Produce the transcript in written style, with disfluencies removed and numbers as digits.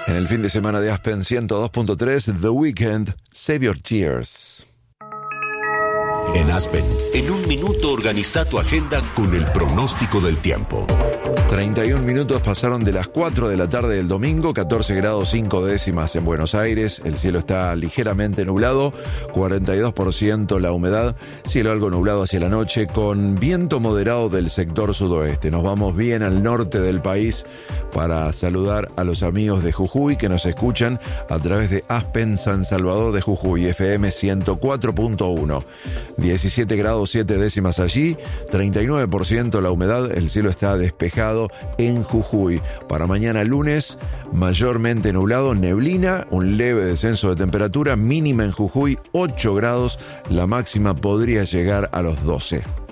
En el fin de semana de Aspen 102.3, The Weeknd, Save Your Tears. En Aspen, en un minuto organiza tu agenda con el pronóstico del tiempo. 31 minutos pasaron de las 4 de la tarde del domingo, 14 grados 5 décimas en Buenos Aires, el cielo está ligeramente nublado, 42% la humedad, cielo algo nublado hacia la noche, con viento moderado del sector sudoeste. Nos vamos bien al norte del país para saludar a los amigos de Jujuy que nos escuchan a través de Aspen San Salvador de Jujuy, FM 104.1. 17 grados 7 décimas allí, 39% la humedad, el cielo está despejado en Jujuy. Para mañana lunes, mayormente nublado, neblina, un leve descenso de temperatura, mínima en Jujuy 8 grados, la máxima podría llegar a los 12.